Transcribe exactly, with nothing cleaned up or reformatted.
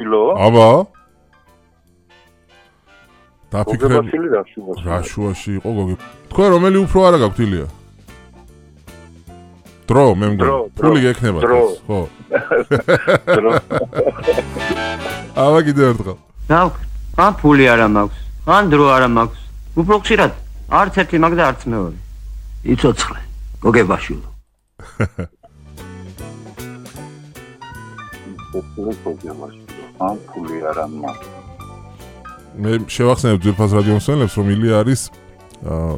შვილო? აბა. დაფიქრე. გოგებასილი რა შუაში? რა შუაში იყო გოგი? თქვენ რომელი უფრო არა გაქვთ ილია? დრო, მე მგონი. ფული გექნება ეს, ხო? დრო. აბა კიდევ ერთხელ. გაქვს. ან ფული არა მაქვს, ან დრო არა მაქვს. უფრო ხშირად არც ერთი მაგ და არც მეორე. იცოცხლე, გოგებაშვილო. ან ფული არა მაქვს. მე შევახსენებ ძვირფას რადიო მსმენელებს, რომ ილია არის